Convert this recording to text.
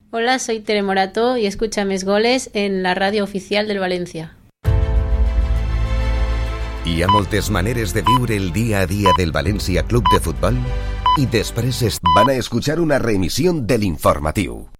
Hola, soy Tere Morató y escucha Més Goles en la ràdio oficial del València. Hi ha moltes maneres de viure el día a día del Valencia Club de Fútbol y després van a escuchar una reemisión del informatiu.